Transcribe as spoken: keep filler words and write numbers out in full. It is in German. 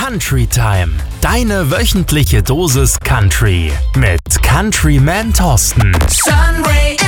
Country Time, deine wöchentliche Dosis Country mit Countryman Thorsten. Sunray